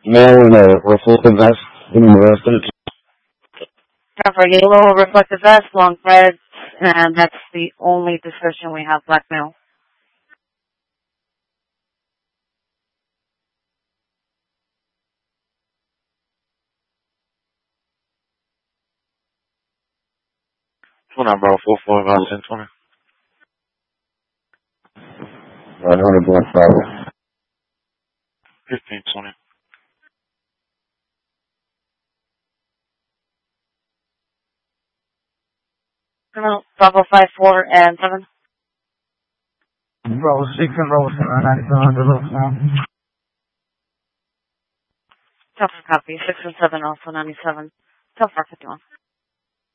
Male in a reflective vest in the rest. For yellow reflective vest, long threads, and that's the only description we have, black male. Two number 44 about 1020. 100.5. 1520. Bravo 5-4 and 7. Bravo 6 and Bravo 7, 9700 now. Tough copy, 6 and 7 also 97. Tough 51.